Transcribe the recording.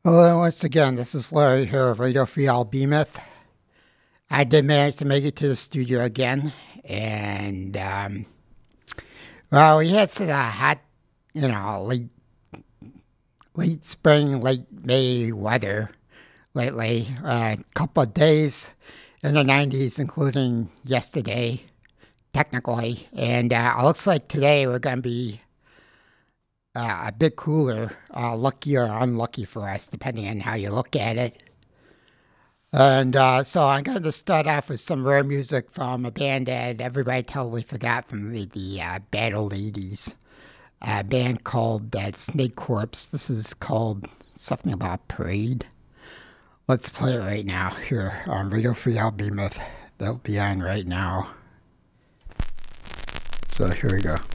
Hello, once again, this is Larry here of Radio Free Behemoth. I did manage to make it to the studio again, and well, we had such a hot, late spring, late May weather lately. A couple of days in the 90s, including yesterday, technically, and it looks like today we're going to be a bit cooler, lucky or unlucky for us, depending on how you look at it. And so I'm going to start off with some rare music from a band that everybody totally forgot from the bad old 80s. A band called Snake Corpse. This is called something about Parade. Let's play it right now here on Radio Free Behemoth. They'll be on right now. So here we go.